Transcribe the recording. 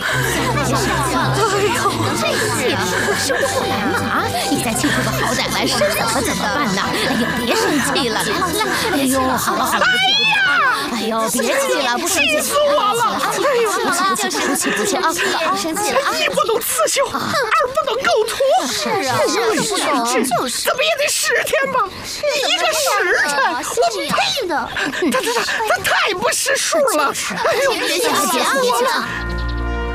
生不过来嘛！你再气出个好歹来，生可怎么办呢？哎呦，别生气了，哎呦，好了好了，哎呦，别气了，不生气， 气死我了！哎呦， 不气啊！不生气了啊！ 一不懂刺绣，二不懂构图， 是啊， 不懂，就是怎么也得10天吧，1个时辰，我不配的。他太不识数了！哎呦， 别气了，别气了！